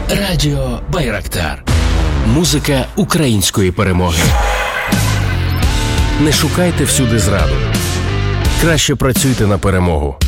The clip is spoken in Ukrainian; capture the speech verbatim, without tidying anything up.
Радіо Байрактар. Музика української перемоги. Не шукайте всюди зраду. Краще працюйте на перемогу.